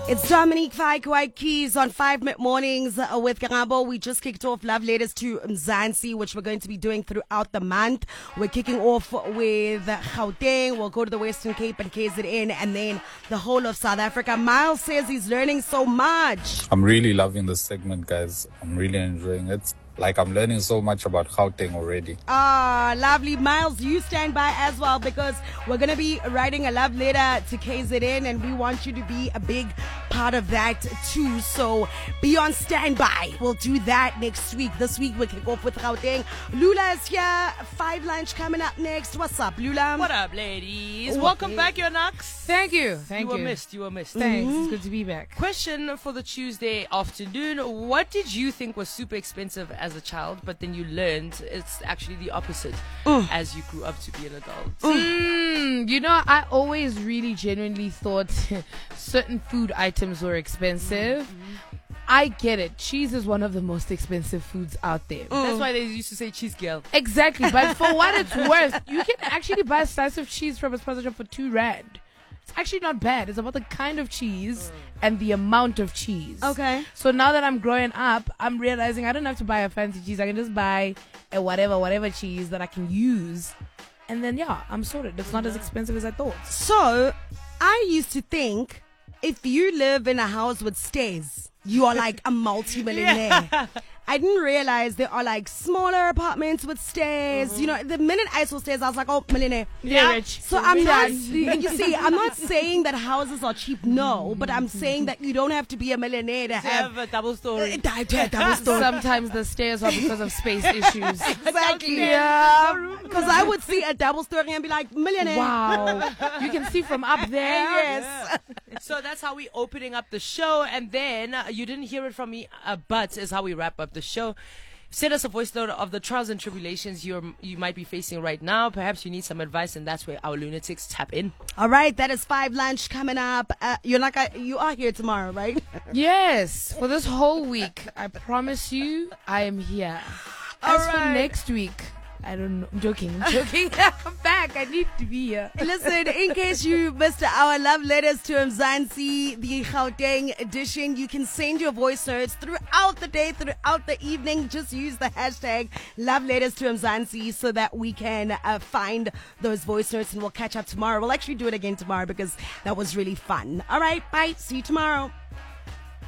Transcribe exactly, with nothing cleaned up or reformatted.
It's Dominique Fike White Keys on five Mid Mornings uh, with Karabo. We just kicked off Love Letters to Mzansi, which we're going to be doing throughout the month. We're kicking off with Gauteng. We'll go to the Western Cape and K Z N, and then the whole of South Africa. Miles says he's learning so much. I'm really loving this segment, guys. I'm really enjoying it. Like, I'm learning so much about Gauteng already. Ah, lovely. Miles, you stand by as well, because we're going to be writing a love letter to K Z N, and we want you to be a big part of that too. So be on standby. We'll do that next week. This week we'll kick off with Gauteng. Lula is here. Five Lunch coming up next. What's up, Lula? What up, ladies? Okay. Welcome back, your Nux. Thank you. Thank you you. were missed. You were missed. Thanks. Mm-hmm. It's good to be back. Question for the Tuesday afternoon. What did you think was super expensive as a child, but then you learned it's actually the opposite Mm. as you grew up to be an adult? Mm, you know, I always really genuinely thought certain food items were expensive. Mm-hmm. I get it. Cheese is one of the most expensive foods out there. That's why they used to say cheese girl. Exactly. But for what it's worth, you can actually buy a slice of cheese from a sponsor shop for two rand. It's actually not bad. It's about the kind of cheese and the amount of cheese. Okay. So now that I'm growing up, I'm realizing I don't have to buy a fancy cheese. I can just buy a whatever, whatever cheese that I can use. And then, yeah, I'm sorted. It's not as expensive as I thought. So I used to think if you live in a house with stairs, you are like a multi-millionaire. Yeah. I didn't realize there are like smaller apartments with stairs. Mm-hmm. You know, the minute I saw stairs, I was like, oh, millionaire. Yeah, rich. So I'm not, you see, I'm not saying that houses are cheap, no, but I'm saying that you don't have to be a millionaire to To have have a double story. to have double story. Sometimes the stairs are because of space issues. Exactly. Yeah. Because I would see a double story and be like, millionaire. Wow. You can see from up there. Yes. So that's how we opening up the show, and then uh, you didn't hear it from me, uh, but is how we wrap up the show. Send us a voice note of the trials and tribulations you're you might be facing right now. Perhaps you need some advice, and that's where our lunatics tap in. All right, that is Five Lunch coming up. Uh, you're not gonna, you are here tomorrow, right? Yes, for this whole week, I promise you, I am here. As for Alright. next week, I don't know. I'm joking. I'm joking. I'm back. I need to be here. Listen, in case you missed our love letters to Mzansi, the Gauteng edition, you can send your voice notes throughout the day, throughout the evening. Just use the hashtag love letters to Mzansi so that we can uh, find those voice notes, and we'll catch up tomorrow. We'll actually do it again tomorrow because that was really fun. All right, bye. See you tomorrow.